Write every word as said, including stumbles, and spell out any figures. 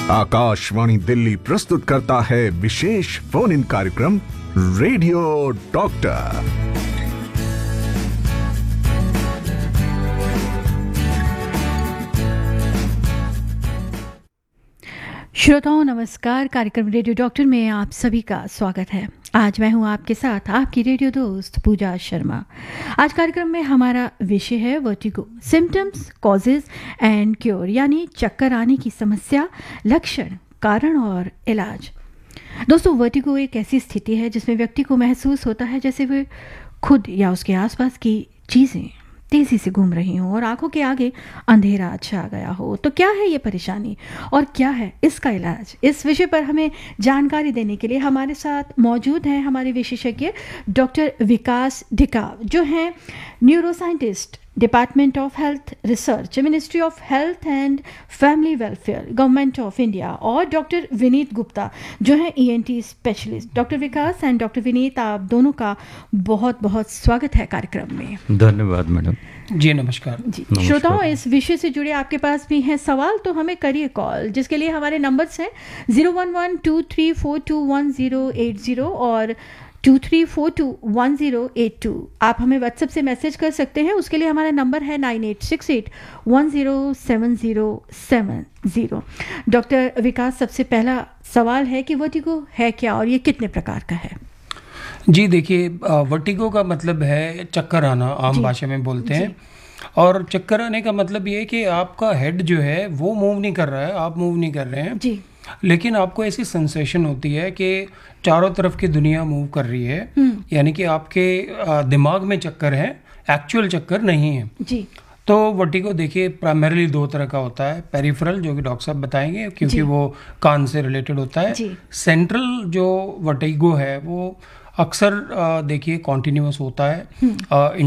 आकाशवाणी दिल्ली प्रस्तुत करता है विशेष फोन इन कार्यक्रम रेडियो डॉक्टर। श्रोताओं नमस्कार। कार्यक्रम रेडियो डॉक्टर में आप सभी का स्वागत है। आज मैं हूं आपके साथ आपकी रेडियो दोस्त पूजा शर्मा। आज कार्यक्रम में हमारा विषय है vertigo, symptoms, causes and cure, यानी चक्कर आने की समस्या, लक्षण, कारण और इलाज। दोस्तों, वर्टिगो एक ऐसी स्थिति है जिसमें व्यक्ति को महसूस होता है जैसे वे खुद या उसके आसपास की चीज़ें तेजी से घूम रही हूँ और आंखों के आगे अंधेरा छा गया हो। तो क्या है ये परेशानी और क्या है इसका इलाज? इस विषय पर हमें जानकारी देने के लिए हमारे साथ मौजूद हैं हमारे विशेषज्ञ डॉक्टर विकास ढिकाव, जो हैं neuroscientist, department of health research, ministry of health and family welfare, government of India, और डॉक्टर विनीत गुप्ता, जो है ENT specialist. Doctor Vikas and doctor Vineet, आप दोनों का बहुत बहुत स्वागत है कार्यक्रम में। धन्यवाद मैडम जी। नमस्कार जी। श्रोताओं, इस विषय से जुड़े आपके पास भी हैं सवाल तो हमें करिए कॉल, जिसके लिए हमारे नंबर्स हैं zero one one two three four to one zero eight zero और to three four to one zero eight to. आप हमें व्हाट्सएप से मैसेज कर सकते हैं, उसके लिए हमारा नंबर है nine eight six eight one zero seven zero seven zero. Doctor विकास, सबसे पहला सवाल है कि वर्टिगो है क्या और ये कितने प्रकार का है? जी देखिए, वर्टिगो का मतलब है चक्कर आना, आम भाषा में बोलते हैं। और चक्कर आने का मतलब ये है कि आपका हेड जो है वो मूव नहीं कर रहा है, आप मूव नहीं कर रहे हैं जी, लेकिन आपको ऐसी सेंसेशन होती है कि चारों तरफ की दुनिया मूव कर रही है, यानी कि आपके दिमाग में चक्कर है, एक्चुअल चक्कर नहीं है जी। तो वर्टिगो देखिए प्राइमरीली दो तरह का होता है। पेरिफेरल, जो कि डॉक्टर साहब बताएंगे क्योंकि वो कान से रिलेटेड होता है। सेंट्रल जो वर्टिगो है वो अक्सर देखिए कॉन्टिन्यूअस होता है।